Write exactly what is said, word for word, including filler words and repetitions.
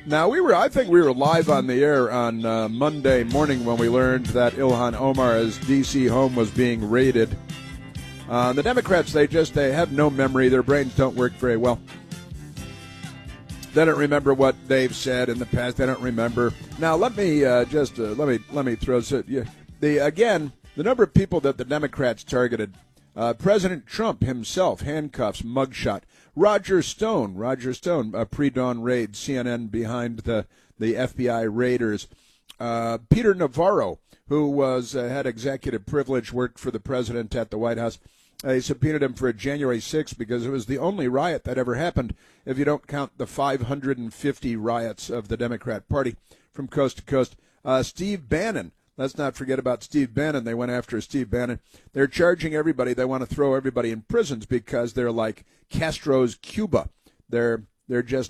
Now, we were, I think we were live on the air on uh, Monday morning when we learned that Ilhan Omar's D C home was being raided. Uh, the Democrats, they just they have no memory. Their brains don't work very well. They don't remember what they've said in the past. They don't remember. Now, let me uh, just uh, let me let me throw so, yeah, the again the number of people that the Democrats targeted. Uh, President Trump himself, handcuffs, mugshot. Roger Stone, Roger Stone, a pre-dawn raid, C N N behind the, the F B I raiders. Uh, Peter Navarro, who was uh, had executive privilege, worked for the president at the White House. They subpoenaed him for a January sixth because it was the only riot that ever happened, if you don't count the five hundred fifty riots of the Democrat Party from coast to coast. Uh, Steve Bannon. Let's not forget about Steve Bannon. They went after Steve Bannon. They're charging everybody. They want to throw everybody in prisons because they're like Castro's Cuba. They're they're just